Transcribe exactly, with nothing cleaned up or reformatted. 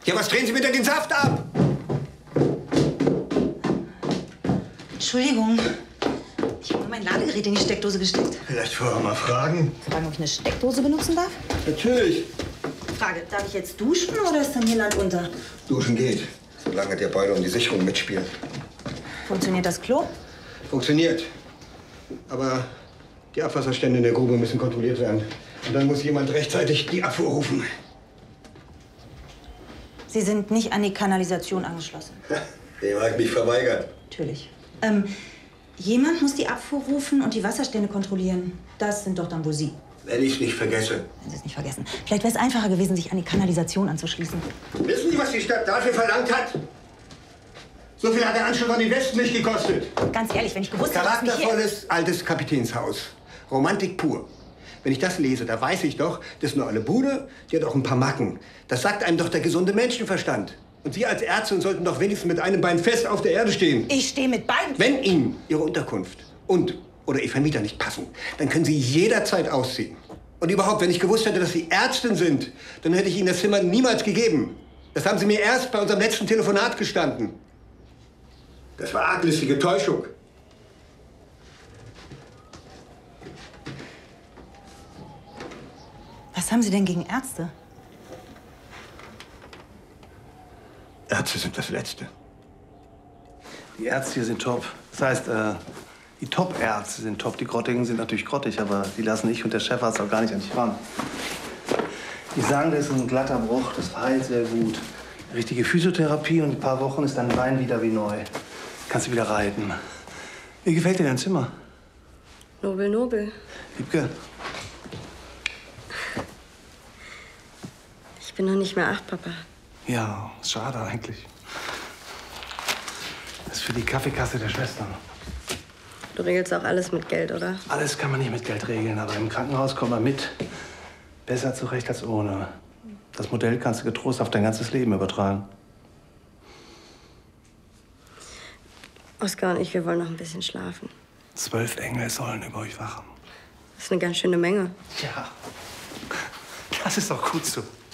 Ja, was drehen Sie mir denn den Saft ab? Entschuldigung. Ich habe mein Ladegerät in die Steckdose gesteckt. Vielleicht vorher mal fragen. Fragen, ob ich eine Steckdose benutzen darf? Natürlich. Frage, darf ich jetzt duschen oder ist dann hier Land unter? Duschen geht, solange der Boiler um die Sicherung mitspielt. Funktioniert das Klo? Funktioniert. Aber die Abwasserstände in der Grube müssen kontrolliert werden. Und dann muss jemand rechtzeitig die Abfuhr rufen. Sie sind nicht an die Kanalisation angeschlossen. Dem habe ich mich verweigert. Natürlich. Ähm, jemand muss die Abfuhr rufen und die Wasserstände kontrollieren. Das sind doch dann wohl Sie. Wenn ich es nicht vergesse. Wenn Sie es nicht vergessen. Vielleicht wäre es einfacher gewesen, sich an die Kanalisation anzuschließen. Wissen Sie, was die Stadt dafür verlangt hat? So viel hat der Anschluss an den Westen nicht gekostet. Ganz ehrlich, wenn ich gewusst hätte, dass mich hier... Charaktervolles, altes Kapitänshaus. Romantik pur. Wenn ich das lese, da weiß ich doch, das ist nur eine Bude, die hat auch ein paar Macken. Das sagt einem doch der gesunde Menschenverstand. Und Sie als Ärztin sollten doch wenigstens mit einem Bein fest auf der Erde stehen. Ich stehe mit beiden... Wenn Ihnen Ihre Unterkunft und oder Ihr Vermieter nicht passen, dann können Sie jederzeit ausziehen. Und überhaupt, wenn ich gewusst hätte, dass Sie Ärztin sind, dann hätte ich Ihnen das Zimmer niemals gegeben. Das haben Sie mir erst bei unserem letzten Telefonat gestanden. Das war arglistige Täuschung. Was haben Sie denn gegen Ärzte? Ärzte sind das Letzte. Die Ärzte hier sind top. Das heißt, äh, die Top-Ärzte sind top. Die Grottigen sind natürlich grottig, aber die lassen ich und der Chefarzt auch gar nicht an dich ran. Die sagen, das ist ein glatter Bruch, das heilt sehr gut. Richtige Physiotherapie und in ein paar Wochen ist dein Bein wieder wie neu. Kannst du wieder reiten. Wie gefällt dir dein Zimmer? Nobel, nobel. Wiebke? Ich bin noch nicht mehr acht, Papa. Ja, schade eigentlich. Das ist für die Kaffeekasse der Schwestern. Du regelst auch alles mit Geld, oder? Alles kann man nicht mit Geld regeln, aber im Krankenhaus kommt man mit. Besser zurecht als ohne. Das Modell kannst du getrost auf dein ganzes Leben übertragen. Oskar und ich, wir wollen noch ein bisschen schlafen. Zwölf Engel sollen über euch wachen. Das ist eine ganz schöne Menge. Ja, das ist doch gut so.